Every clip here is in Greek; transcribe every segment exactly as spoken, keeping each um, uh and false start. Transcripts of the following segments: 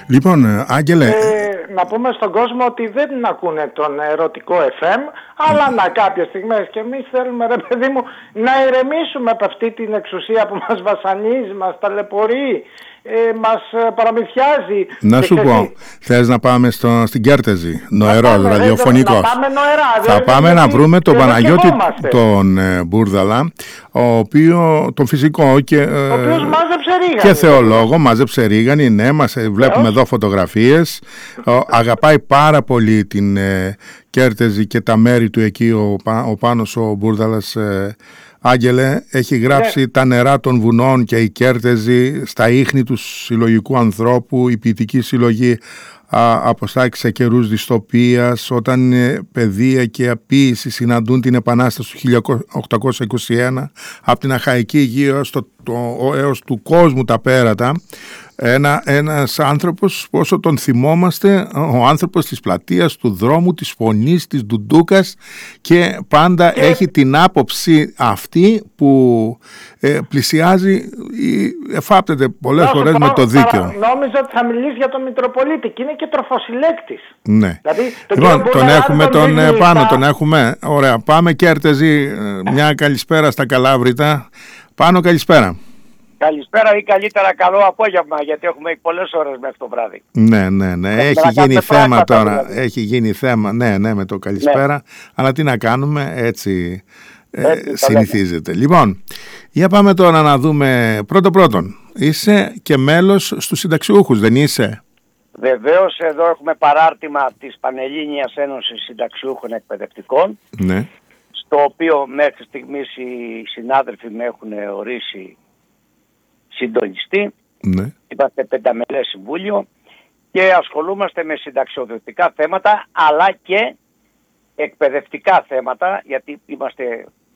Λοιπόν, Άγγελε... Ε, να πούμε στον κόσμο ότι δεν ακούνε τον ερωτικό εφ εμ, αλλά να κάποιες στιγμές και εμείς θέλουμε, ρε παιδί μου, να ηρεμήσουμε από αυτή την εξουσία που μας βασανίζει, μας ταλαιπωρεί, ε, μας παραμυθιάζει. Να σου πω, θες να πάμε στο, στην Κέρτεζη, νοερός, ραδιοφωνικός. Να πάμε νοερά, θα δηλαδή, πάμε να βρούμε τον Παναγιώτη τον ε, Μπούρδαλα, ο οποίο, τον φυσικό και, ε, ο οποίος μάζεψε ρίγανη. Και θεολόγο, μάζεψε ρίγανη, ναι, μας ε, βλέπουμε εδώ φωτογραφίες. Ο, αγαπάει πάρα πολύ την ε, Κέρτεζη και τα μέρη του εκεί ο, ο Πάνος ο Μπούρδαλας. ε, Άγγελε, έχει γράψει yeah. τα νερά των βουνών και η Κέρτεζη στα ίχνη του συλλογικού ανθρώπου, η ποιητική συλλογή αποστάξει σε καιρούς δυστοπίας, όταν ε, παιδεία και απποίηση συναντούν την επανάσταση του χίλια οκτακόσια είκοσι ένα από την Αχαϊκή γη έως, το, το, έως του κόσμου τα πέρατα. Ένα, ένας άνθρωπος, όσο τον θυμόμαστε, ο άνθρωπος της πλατείας, του δρόμου, της φωνής, της ντουντούκας, και πάντα και... έχει την άποψη αυτή που ε, πλησιάζει ή εφάπτεται πολλές φορές με το δίκαιο. Νόμιζα ότι θα μιλήσει για τον Μητροπολίτη και είναι και τροφοσυλλέκτης. Ναι. Δηλαδή, τον, λοιπόν, τον έχουμε τον, τον πάνω, τον έχουμε. Ωραία, πάμε Κέρτεζη, μια καλησπέρα στα Καλάβρητα. Πάνω, καλησπέρα. Καλησπέρα ή καλύτερα καλό απόγευμα, γιατί έχουμε πολλές ώρες μέχρι το βράδυ. Ναι, ναι, ναι. Έχει γίνει θέμα τώρα. Δηλαδή. Έχει γίνει θέμα, ναι, ναι, με το καλησπέρα. Ναι. Αλλά τι να κάνουμε, έτσι, έτσι ε, συνηθίζεται. Λοιπόν, για πάμε τώρα να δούμε πρώτο πρώτον. Είσαι και μέλος στους συνταξιούχους, δεν είσαι? Βεβαίως, εδώ έχουμε παράρτημα της Πανελλήνιας Ένωσης Συνταξιούχων Εκπαιδευτικών, ναι. στο οποίο μέχρι στιγμής οι συνάδελφοι με έχουν ορίσει συντονιστή. Ναι. Είμαστε πενταμελές συμβούλιο και ασχολούμαστε με συνταξιοδοτικά θέματα, αλλά και εκπαιδευτικά θέματα, γιατί είμαστε,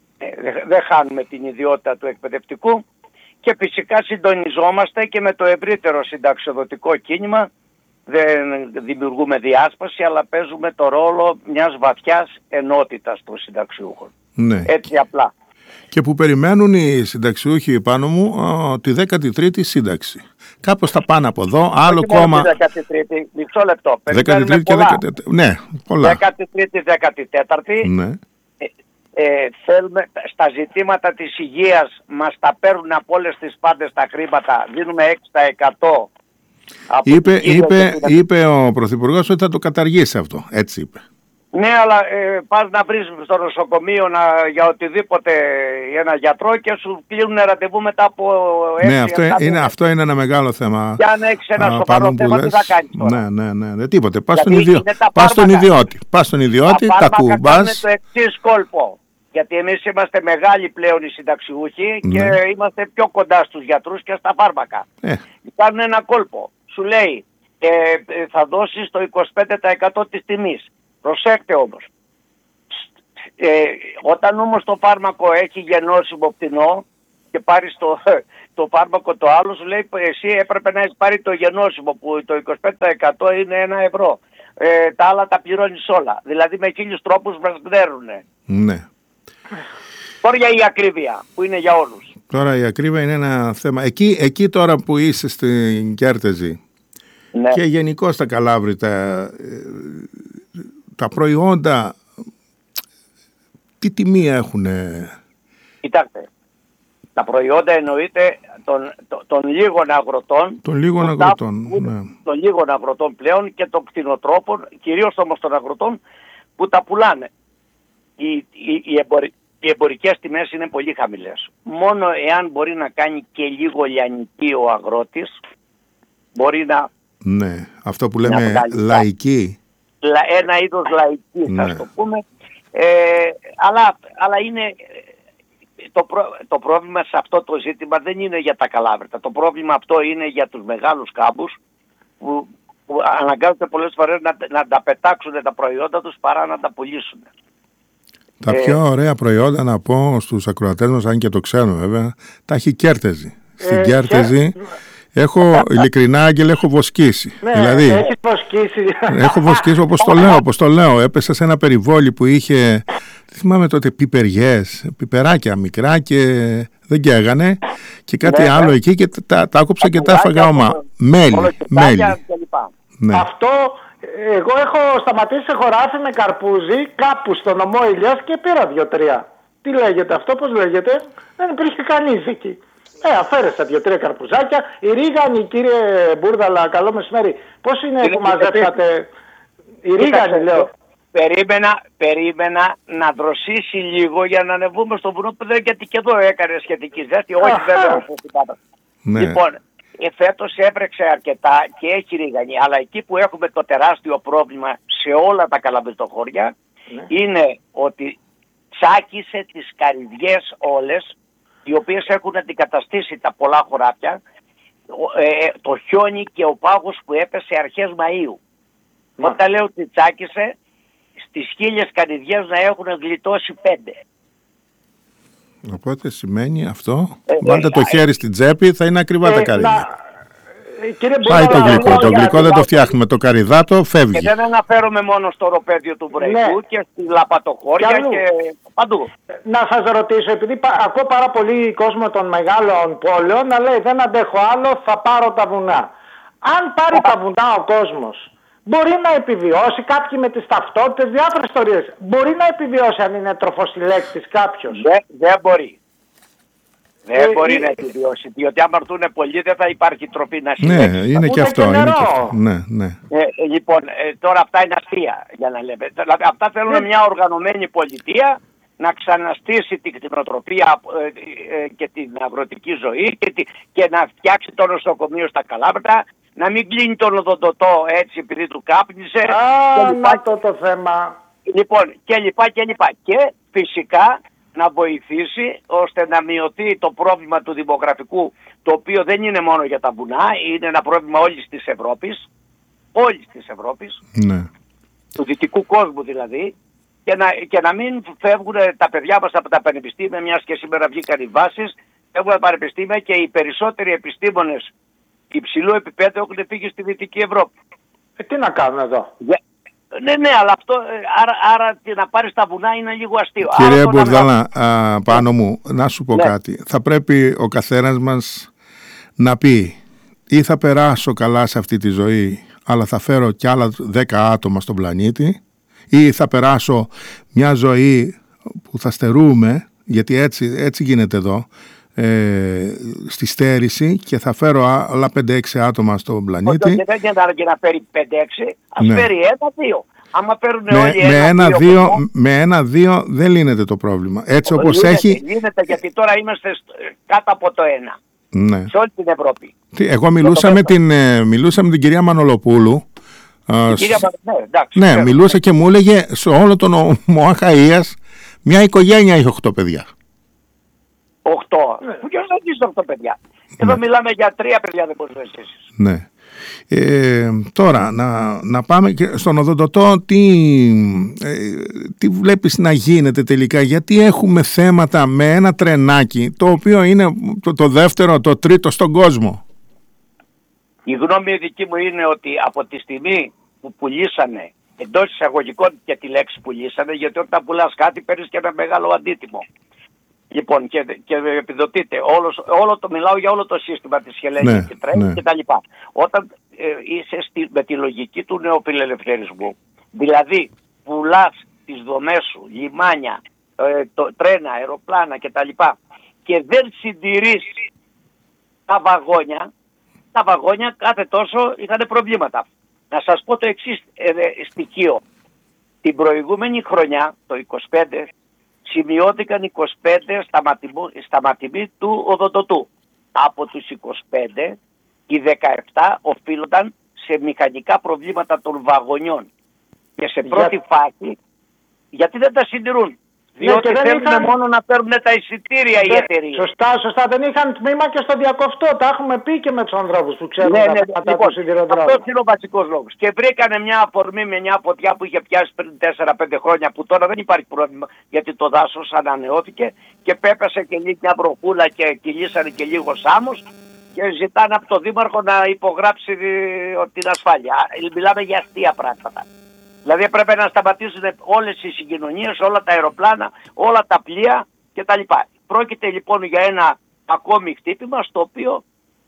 δεν χάνουμε την ιδιότητα του εκπαιδευτικού, και φυσικά συντονιζόμαστε και με το ευρύτερο συνταξιοδοτικό κίνημα. Δεν δημιουργούμε διάσπαση, αλλά παίζουμε το ρόλο μιας βαθιάς ενότητας των συνταξιούχων. Ναι. Έτσι απλά. Και που περιμένουν οι συνταξιούχοι πάνω μου ο, τη δέκατη τρίτη σύνταξη. Κάπως θα πάνε από εδώ, άλλο όχι κόμμα... δέκατη τρίτη, μισό λεπτό. δέκατη τρίτη και δέκατη τέταρτη. Ναι, πολλά. δέκατη τρίτη, δέκατη τέταρτη. Ναι. Ε, ε, θέλουμε, στα ζητήματα της υγείας μας τα παίρνουν από όλες τις πάντες τα χρήματα. Δίνουμε έξι τοις εκατό. Είπε, είπε, είπε ο Πρωθυπουργός ότι θα το καταργήσει αυτό. Έτσι είπε. Ναι, αλλά ε, πας να βρεις στο νοσοκομείο να, για οτιδήποτε ένα γιατρό και σου κλείνουν ραντεβού μετά από έξι. Ναι, αυτό είναι, αυτό είναι ένα μεγάλο θέμα. Και αν έχεις ένα σοβαρό θέμα, τι θα κάνεις τώρα? Ναι, ναι, ναι, ναι, τίποτε. Πας στον, ιδιο... Πας στον ιδιώτη. Πας στον ιδιώτη, τα, τα κουμπάς. Είναι το εξής κόλπο. Γιατί εμείς είμαστε μεγάλοι πλέον οι συνταξιούχοι, ναι, και είμαστε πιο κοντά στους γιατρούς και στα φάρμακα. Ε. Κάνουν ένα κόλπο. Σου λέει ε, θα δώσεις το είκοσι πέντε τοις εκατό της τιμής. Προσέξτε όμως. Ε, όταν όμως το φάρμακο έχει γενώσιμο πτηνό και πάρεις το, το φάρμακο το άλλο, σου λέει εσύ έπρεπε να έχεις πάρει το γενώσιμο που το είκοσι πέντε τοις εκατό είναι ένα ευρώ. Ε, τα άλλα τα πληρώνεις όλα. Δηλαδή με χίλιους τρόπους μας γνέρουνε. Ναι. Τώρα για η ακρίβεια που είναι για όλους. Τώρα η ακρίβεια είναι ένα θέμα. Εκεί, εκεί τώρα που είσαι στην Κέρτεζη, ναι, και γενικώς στα Καλάβρητα, τα προϊόντα τι τιμή έχουνε? Κοιτάξτε, τα προϊόντα εννοείται των, των, των λίγων αγροτών, των λίγων αγροτών, που, ναι. των λίγων αγροτών πλέον και των κτηνοτρόφων, κυρίως όμως των αγροτών που τα πουλάνε. Οι, οι, οι, εμπορι, οι εμπορικές τιμές είναι πολύ χαμηλές. Μόνο εάν μπορεί να κάνει και λίγο λιανική ο αγρότης, μπορεί να... Ναι, αυτό που λέμε λαϊκή. Ένα είδος λαϊκή, θα ναι. το πούμε. Ε, αλλά, αλλά είναι... Το, προ, το πρόβλημα σε αυτό το ζήτημα δεν είναι για τα Καλάβρητα. Το πρόβλημα αυτό είναι για τους μεγάλους κάμπους που, που αναγκάζονται πολλές φορές να, να τα πετάξουν τα προϊόντα τους παρά να τα πουλήσουν. Τα ε, πιο ωραία προϊόντα, να πω στους ακροατές μας, αν και το ξέρουμε βέβαια, τα έχει Κέρτεζη. Στην ε, Κέρτεζη και... έχω, ειλικρινά Άγγελε, έχω βοσκήσει. Ναι, δηλαδή, έχεις βοσκήσει. Έχω βοσκήσει όπως το λέω, όπως το λέω. Έπεσα σε ένα περιβόλι που είχε... Θυμάμαι τότε πιπεριές, πιπεράκια μικρά και δεν καίγανε και κάτι ναι, άλλο ναι. εκεί και τα, τα άκοψα και τα έφαγα όμα. Μέλι, μέλι. Ναι. Αυτό, εγώ έχω σταματήσει σε χωράφι με καρπούζι κάπου στο νομό Ηλιάς και πήρα δύο-τρία. Τι λέγεται αυτό, πώς λέγεται? Δεν υπήρχε κανείς εκεί. Ε, αφαίρεσα δύο-τρία καρπουζάκια. Η ρίγανη, κύριε Μπούρδαλα, καλό μεσημέρι. Πώς είναι που μαζέψατε? Η ρίγανη, λέω. Περίμενα, περίμενα να δροσίσει λίγο για να ανεβούμε στο βουνό, γιατί και εδώ έκανε σχετική ζέστη. Όχι βέβαια. Ναι. Λοιπόν, φέτος έπρεξε αρκετά και έχει ρίγανη, αλλά εκεί που έχουμε το τεράστιο πρόβλημα σε όλα τα καλαμπητοχώρια, ναι, είναι ότι τσάκισε τις καρυδιές όλες, οι οποίες έχουν αντικαταστήσει τα πολλά χωράφια, ε, το χιόνι και ο πάγος που έπεσε αρχές Μαΐου. Ναι. Όταν λέω ότι τσάκισε, στις χίλιες καρυδιές να έχουν γλιτώσει πέντε. Οπότε σημαίνει αυτό, ε, βάλτε ε, το ε, χέρι ε, στην τσέπη, θα είναι ακριβά ε, τα καρύδια. Πάει το γλυκό, το γλυκό δεν το φτιάχνουμε, το καρυδάτο φεύγει. Και δεν αναφέρομαι μόνο στο οροπέδιο του Βραϊκού, ναι, και στη Λαπατοχώρια και, και παντού. Να σας ρωτήσω, επειδή πα, ακούω πάρα πολύ κόσμο των μεγάλων πόλεων να λέει δεν αντέχω άλλο, θα πάρω τα βουνά. Αν πάρει τα βουνά ο κόσμος, μπορεί να επιβιώσει, κάποιοι με τις ταυτότητες, διάφορες ιστορίες. Μπορεί να επιβιώσει αν είναι τροφοσυλλέκτης κάποιος? Δεν δε μπορεί. Δεν ε, μπορεί ε, να επιβιώσει, διότι άμα έρθουν πολλοί δεν θα υπάρχει τροφή να συλλέξει. Ναι, είναι και αυτό. Είναι και αυτό. Ναι, ναι. Ε, λοιπόν, ε, τώρα αυτά είναι αστεία, για να λέμε. Δηλαδή, αυτά θέλουν ε, μια οργανωμένη πολιτεία να ξαναστήσει την κτηνοτροφία ε, ε, και την αγροτική ζωή και, τη, και να φτιάξει το νοσοκομείο στα Καλάβρητα, να μην κλείνει τον οδοντοτό έτσι επειδή του κάπνισε. Α, να το το θέμα. Λοιπόν, και λοιπά και λοιπά. Και φυσικά να βοηθήσει ώστε να μειωθεί το πρόβλημα του δημογραφικού, το οποίο δεν είναι μόνο για τα βουνά, είναι ένα πρόβλημα όλης της Ευρώπης, όλης της Ευρώπης, ναι, του δυτικού κόσμου δηλαδή, και να, και να μην φεύγουν τα παιδιά μας από τα πανεπιστήμια, μιας και σήμερα βγήκαν οι βάσεις, φεύγουν τα πανεπιστήμια και οι περισσότεροι επιστήμονες υψηλού επίπεδου έχουν φύγει στη Δυτική Ευρώπη. Ε, τι να κάνουν εδώ? Yeah. Ναι, ναι, αλλά αυτό, άρα, άρα να πάρεις τα βουνά είναι λίγο αστείο. Κύριε Μπουρδάλα, να... πάνω μου, να σου πω ναι. κάτι. Θα πρέπει ο καθένας μας να πει ή θα περάσω καλά σε αυτή τη ζωή, αλλά θα φέρω κι άλλα δέκα άτομα στον πλανήτη, ή θα περάσω μια ζωή που θα στερούμε, γιατί έτσι, έτσι γίνεται εδώ, Ε, στη στέρηση, και θα φέρω άλλα πέντε έξι άτομα στον πλανήτη. Όχι, δεν γίνεται και να φέρει πέντε έξι, ας ναι. φέρει ένα δύο. Άμα φέρουν με, όλοι με ένα, ένα, δύο, δύο, με ένα δύο δεν λύνεται το πρόβλημα. Έτσι όπως λύνεται, έχει. Λύνεται, γιατί τώρα είμαστε κάτω από το ένα. Ναι. Σε όλη την Ευρώπη. Τι, εγώ μιλούσα με, την, μιλούσα με την κυρία Μανολοπούλου. Η κυρία, ναι, εντάξει, ναι, μιλούσα και μου έλεγε σε όλο τον νομό Αχαΐας μια οικογένεια είχε οκτώ παιδιά. Οκτώ. Πού και να ζήσεις οκτώ παιδιά. Εδώ ναι. μιλάμε για τρία παιδιά, δεν μπορείς να ζήσεις. Ναι. Ε, τώρα, να, να πάμε και στον οδοντοτό. Τι, ε, τι βλέπεις να γίνεται τελικά? Γιατί έχουμε θέματα με ένα τρενάκι, το οποίο είναι το, το δεύτερο, το τρίτο στον κόσμο. Η γνώμη δική μου είναι ότι από τη στιγμή που πουλήσανε, εντός εισαγωγικών και τη λέξη πουλήσανε, γιατί όταν πουλάς κάτι παίρνεις και ένα μεγάλο αντίτιμο. Λοιπόν, και, και επιδοτείται. Όλος, όλο το, μιλάω για όλο το σύστημα της Χελένης ναι, και τρέχει ναι. και τα λοιπά. Όταν ε, είσαι στη, με τη λογική του νεοφιλελευθερισμού, δηλαδή πουλάς τις δομές σου, λιμάνια, ε, το, τρένα, αεροπλάνα και τα λοιπά, και δεν συντηρείς τα βαγόνια, τα βαγόνια κάθε τόσο είχαν προβλήματα. Να σας πω το εξής ε, ε, στοιχείο. Την προηγούμενη χρονιά, το είκοσι πέντε, σημειώθηκαν είκοσι πέντε σταματημοί του οδοντοτού. Από τους είκοσι πέντε, οι δεκαεπτά οφείλονταν σε μηχανικά προβλήματα των βαγονιών. Και σε πρώτη Για... φάση, γιατί δεν τα συντηρούν. Διότι ναι, θέλουν είχαν... μόνο να παίρνουν τα εισιτήρια οι εταιρείες. Σωστά, σωστά. Δεν είχαν τμήμα και στο διακοφτό. Τα έχουμε πει και με τους ανθρώπους που ξέρουν ναι, τα ναι, πράγματα λοιπόν, του σιδηροδρόμου. αυτός είναι ο βασικός λόγος. Και βρήκανε μια αφορμή με μια φωτιά που είχε πιάσει πριν τέσσερα πέντε χρόνια, που τώρα δεν υπάρχει πρόβλημα γιατί το δάσος ανανεώθηκε, και πέπεσε και λίγη μια βροχούλα και κυλήσανε και λίγο σάμος και ζητάνε από τον Δήμαρχο να υπογράψει την ασφάλεια. Μιλάμε για αστεία πράγματα. Δηλαδή έπρεπε να σταματήσουν όλες οι συγκοινωνίες, όλα τα αεροπλάνα, όλα τα πλοία κτλ. Πρόκειται λοιπόν για ένα ακόμη χτύπημα, στο οποίο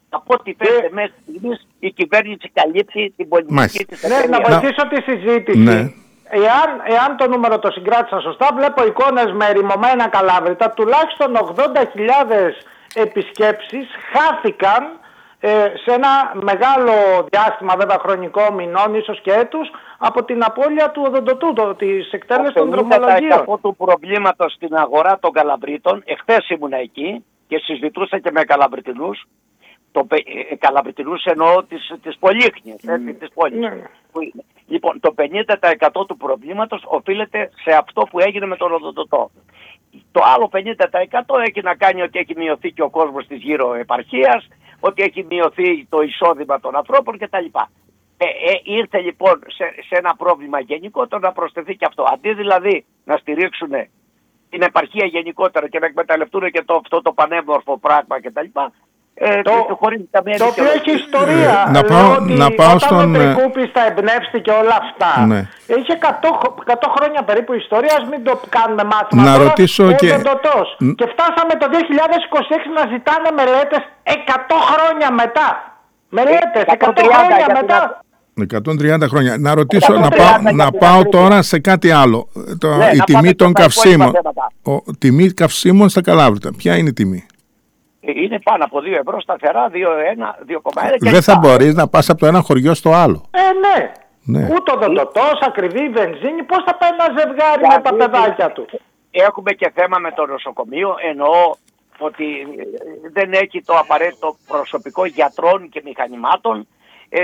Από ό,τι φαίνεται μέχρι στιγμής η κυβέρνηση καλύπτει την πολιτική της εταιρείας. Ναι, να βοηθήσω τη συζήτηση. Ναι. Εάν, εάν το νούμερο το συγκράτησα σωστά, βλέπω εικόνες με ερημωμένα καλάβρητα, τουλάχιστον ογδόντα χιλιάδες επισκέψεις χάθηκαν ε, σε ένα μεγάλο διάστημα, βέβαια χρονικό, μηνών, ίσως και έτους, από την απώλεια του οδοντοτού, της εκτέλεσης των δρομολογίων. Το πενήντα τοις εκατό του προβλήματος στην αγορά των καλαβρίτων, εχθές ήμουν εκεί και συζητούσα και με καλαβριτινούς, το, ε, καλαβριτινούς εννοώ τις, τις πολύχνιες, mm. έτσι, τις πόλεις. Mm. Λοιπόν, το πενήντα τοις εκατό του προβλήματος οφείλεται σε αυτό που έγινε με τον οδοντοτό. Το άλλο πενήντα τοις εκατό έχει να κάνει ότι έχει μειωθεί και ο κόσμος της γύρω επαρχίας, ότι έχει μειωθεί το εισόδημα των ανθρώπων κτλ. Ε, ε, ήρθε λοιπόν σε, σε ένα πρόβλημα γενικότερο να προσθεθεί και αυτό. Αντί δηλαδή να στηρίξουν την επαρχία γενικότερα και να εκμεταλλευτούν και το, αυτό το πανέμορφο πράγμα κτλ. Ε, το, το, το οποίο έχει ιστορία. Ε, να πάω, ότι να πάω όταν στον... ο Τρικούπης τα εμπνεύστηκε όλα αυτά, ναι. Είχε εκατό χρόνια περίπου ιστορία, ας μην το κάνουμε μάθημα. Να τώρα, ρωτήσω και... Ν... και φτάσαμε το δύο χιλιάδες είκοσι έξι να ζητάνε μελέτες εκατό χρόνια μετά. Μελέτες εκατό χρόνια μετά. εκατόν τριάντα χρόνια. Να ρωτήσω, να πάω, να πάω τώρα σε κάτι άλλο. Το, ναι, η τιμή των καυσίμων. Ο, τιμή καυσίμων στα καλάβρητα. Ποια είναι η τιμή? Είναι πάνω από δύο ευρώ σταθερά, δύο κόμμα ένα, δύο κόμμα ένα. Δεν θα μπορείς να πας από το ένα χωριό στο άλλο. Ε, ναι. ναι. Ούτε οδοντοτός, ακριβή βενζίνη. Πώς θα πάει ένα ζευγάρι με τα παιδάκια του? Έχουμε και θέμα με το νοσοκομείο. Εννοώ ότι δεν έχει το απαραίτητο προσωπικό γιατρών και μηχανημάτων. Ε,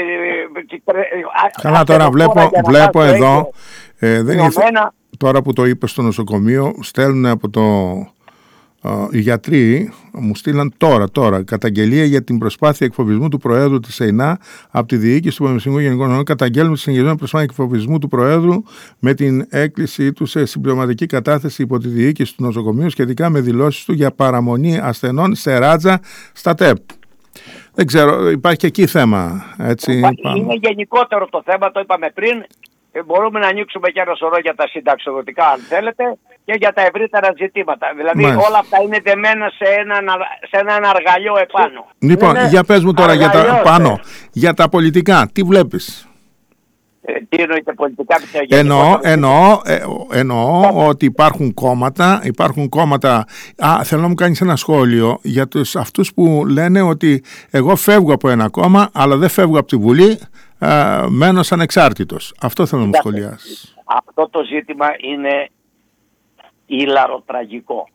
Καλά, τώρα βλέπω, βλέπω εδώ ε, δεν ήρθε, τώρα που το είπε στο νοσοκομείο, στέλνουν από το uh, οι γιατροί μου στείλαν τώρα, τώρα καταγγελία για την προσπάθεια εκφοβισμού του Προέδρου της ΕΙΝΑ από τη διοίκηση του Πανεπιστημίου Γενικών Νόμων. Καταγγέλνουν τη συνεχιζόμενη προσπάθεια εκφοβισμού του Προέδρου με την έκκλησή του σε συμπληρωματική κατάθεση υπό τη διοίκηση του νοσοκομείου σχετικά με δηλώσεις του για παραμονή ασθενών σε ράτζα στα ΤΕΠ. Δεν ξέρω, υπάρχει και εκεί θέμα. Έτσι, είναι γενικότερο το θέμα, το είπαμε πριν. Μπορούμε να ανοίξουμε και ένα σωρό για τα συνταξιοδοτικά αν θέλετε και για τα ευρύτερα ζητήματα. Δηλαδή Μάλιστα. όλα αυτά είναι δεμένα σε ένα, σε ένα αργαλείο επάνω. Λοιπόν, ναι, για πες μου τώρα για τα, πάνω, για τα πολιτικά, τι βλέπεις? Ε, τι εννοείται πολιτικά? Εννοώ, εννοώ, ε, εννοώ ότι υπάρχουν κόμματα, υπάρχουν κόμματα. Α, θέλω να μου κάνεις ένα σχόλιο για τους, αυτούς που λένε ότι εγώ φεύγω από ένα κόμμα, αλλά δεν φεύγω από τη Βουλή, α, μένω σαν ανεξάρτητος. Αυτό θέλω να μου σχολιάσεις. Αυτό το ζήτημα είναι ηλαροτραγικό.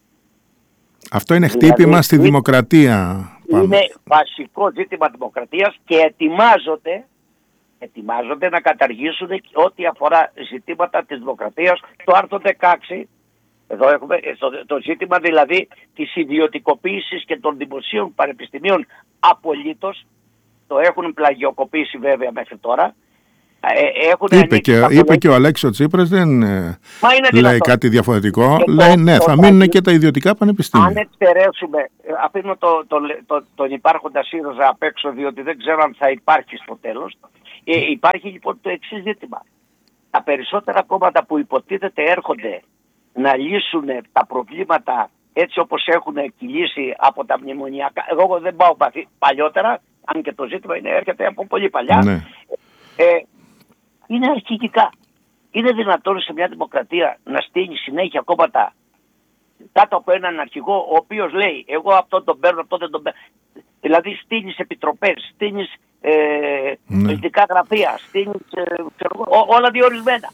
Αυτό είναι χτύπημα δηλαδή, στη δημοκρατία. Είναι πάνω. βασικό ζήτημα δημοκρατίας και ετοιμάζονται ετοιμάζονται να καταργήσουν ό,τι αφορά ζητήματα της δημοκρατίας. Το άρθρο δεκαέξι, εδώ έχουμε το, το ζήτημα δηλαδή της ιδιωτικοποίησης και των δημοσίων πανεπιστημίων απολύτως, το έχουν πλαγιοκοπήσει βέβαια μέχρι τώρα. Ε, έχουν είπε, και, είπε και ο Αλέξης Τσίπρας, δεν λέει δυνατό. κάτι διαφορετικό. Και λέει το, ναι, το, θα το, μείνουν το, και τα ιδιωτικά πανεπιστήμια. Αν εξαιρέσουμε, αφήνω το, το, το, το, τον υπάρχοντα ΣΥΡΙΖΑ απ' έξω, διότι δεν ξέρω αν θα υπάρχει στο τέλος. Ε, υπάρχει λοιπόν το εξής ζήτημα. Τα περισσότερα κόμματα που υποτίθεται έρχονται να λύσουν τα προβλήματα έτσι όπως έχουν κυλήσει από τα μνημονιακά. Εγώ δεν πάω παλιότερα, αν και το ζήτημα είναι, έρχεται από πολύ παλιά. Ναι. Ε, είναι αρχικικά. Είναι δυνατόν σε μια δημοκρατία να στείνει συνέχεια κόμματα κάτω από έναν αρχηγό ο οποίος λέει εγώ αυτό τον παίρνω, αυτό δεν τον παίρνω. Δηλαδή στείνεις επιτροπές, στείνεις ε, ναι. πολιτικά γραφεία, στείνεις ε, ό, όλα διορισμένα.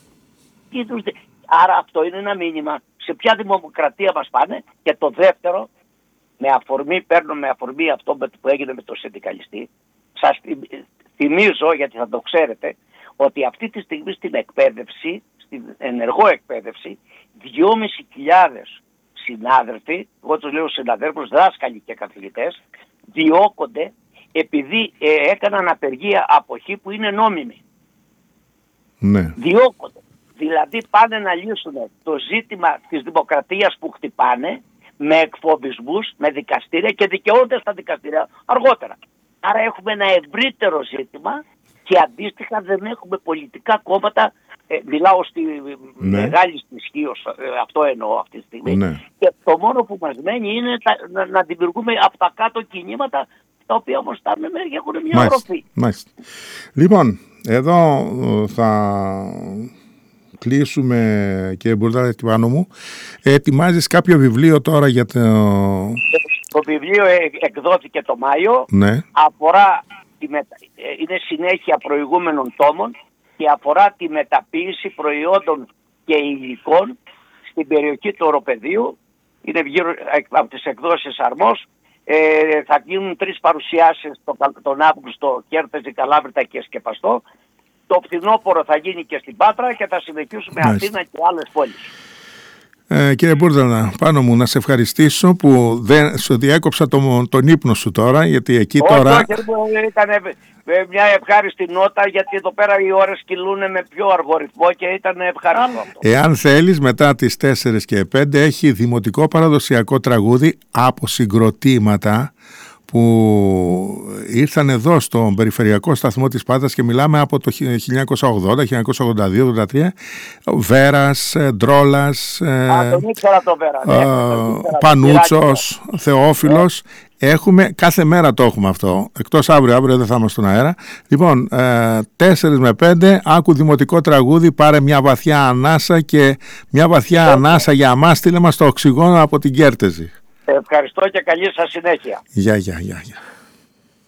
Άρα αυτό είναι ένα μήνυμα σε ποια δημοκρατία μας πάνε. Και το δεύτερο, με αφορμή, παίρνω με αφορμή αυτό που έγινε με τον συνδικαλιστή, σας θυμίζω, γιατί θα το ξέρετε, ότι αυτή τη στιγμή στην εκπαίδευση, στην ενεργό εκπαίδευση, δυόμισι χιλιάδες συνάδελφοι, εγώ τους λέω συναδέλφους, δάσκαλοι και καθηγητές, διώκονται επειδή ε, έκαναν απεργία αποχή που είναι νόμιμη. Ναι. Διώκονται. Δηλαδή πάνε να λύσουν το ζήτημα της δημοκρατίας που χτυπάνε με εκφοβισμούς, με δικαστήρια και δικαιούνται στα δικαστήρια αργότερα. Άρα έχουμε ένα ευρύτερο ζήτημα και αντίστοιχα δεν έχουμε πολιτικά κόμματα. Ε, μιλάω στη ναι. μεγάλη ισχύως, ε, αυτό εννοώ αυτή τη στιγμή. Ναι. Και το μόνο που μας μένει είναι τα, να, να δημιουργούμε από τα κάτω κινήματα τα οποία όμως φτάνουν και έχουν μια οροφή. Μάλιστα. Λοιπόν, εδώ θα κλείσουμε, κύριε Μπούρδαλα, πάνω μου. Ετοιμάζεις κάποιο βιβλίο τώρα για το... Το βιβλίο εκδόθηκε το Μάιο, ναι. αφορά τη μετα... είναι συνέχεια προηγούμενων τόμων και αφορά τη μεταποίηση προϊόντων και υλικών στην περιοχή του Οροπεδίου. Είναι γύρω από τις εκδόσεις Αρμός. Ε, θα γίνουν τρεις παρουσιάσεις τον, τον Αύγουστο, Κέρτεζη, Καλάβρητα και Σκεπαστό. Το φθινόπωρο θα γίνει και στην Πάτρα και θα συνεχίσουμε Αθήνα και άλλες πόλεις. Ε, κύριε Μπούρδαλα, πάνω μου να σε ευχαριστήσω που δεν σου διέκοψα τον, τον ύπνο σου τώρα, γιατί εκεί όχι, τώρα... Όχι, ήταν μια ευχάριστη νότα, γιατί εδώ πέρα οι ώρες κυλούν με πιο αργό ρυθμό και ήταν ευχάριστο αυτό. Εάν θέλεις, μετά τις τέσσερις και πέντε έχει δημοτικό παραδοσιακό τραγούδι από συγκροτήματα που ήρθαν εδώ στον περιφερειακό σταθμό της Πάτρας και μιλάμε από το χίλια εννιακόσια ογδόντα, χίλια εννιακόσια ογδόντα δύο ογδόντα τρία. Βέρας, Ντρόλας, Α, τον ήξερα το Βέρα, ναι, Πανούτσος, Θεόφιλος. Έχουμε, κάθε μέρα το έχουμε αυτό, εκτός αύριο, αύριο δεν θα είμαστε στον αέρα. Λοιπόν, ε, τέσσερις με πέντε, άκου δημοτικό τραγούδι, πάρε μια βαθιά ανάσα και μια βαθιά ε, ανάσα για μας, στείλε μας το οξυγόνο από την Κέρτεζη. Ευχαριστώ και καλή σας συνέχεια. Γεια, γεια, γεια, γεια.